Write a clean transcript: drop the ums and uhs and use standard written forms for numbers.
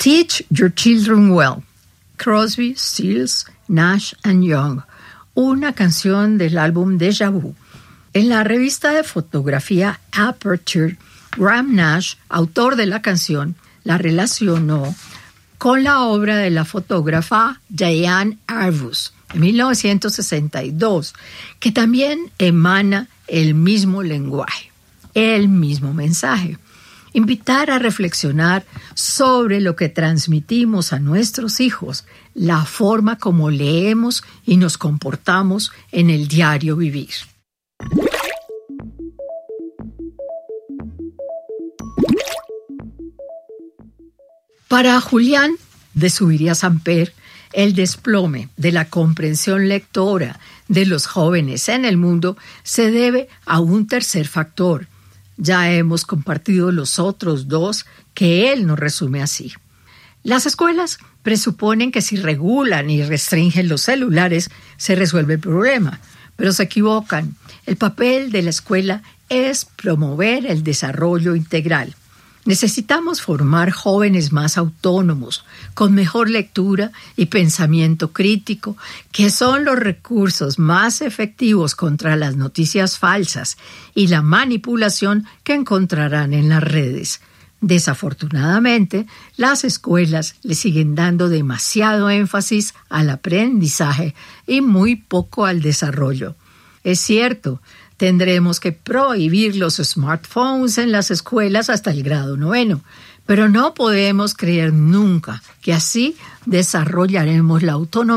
Teach Your Children Well, Crosby, Stills, Nash and Young, una canción del álbum Deja Vu. En la revista de fotografía Aperture, Graham Nash, autor de la canción, la relacionó con la obra de la fotógrafa Diane Arbus, en 1962, que también emana el mismo lenguaje, el mismo mensaje. Invitar a reflexionar sobre lo que transmitimos a nuestros hijos, la forma como leemos y nos comportamos en el diario vivir. Para Julián de Zuviría Samper, el desplome de la comprensión lectora de los jóvenes en el mundo se debe a un tercer factor. Ya hemos compartido los otros dos que él nos resume así. Las escuelas presuponen que si regulan y restringen los celulares se resuelve el problema, pero se equivocan. El papel de la escuela es promover el desarrollo integral. Necesitamos formar jóvenes más autónomos, con mejor lectura y pensamiento crítico, que son los recursos más efectivos contra las noticias falsas y la manipulación que encontrarán en las redes. Desafortunadamente, las escuelas le siguen dando demasiado énfasis al aprendizaje y muy poco al desarrollo. Es cierto, tendremos que prohibir los smartphones en las escuelas hasta el grado 9, pero no podemos creer nunca que así desarrollaremos la autonomía